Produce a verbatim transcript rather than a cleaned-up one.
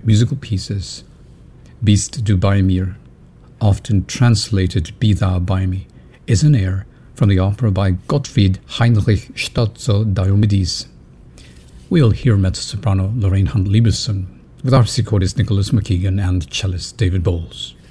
musical pieces. Bist du bei mir, often translated Be Thou by Me, is an air from the opera by Gottfried Heinrich Stotzo Diomedes. We'll hear mezzo-soprano Lorraine Hunt Lieberson with harpsichordist Nicholas McKeegan and cellist David Bowles.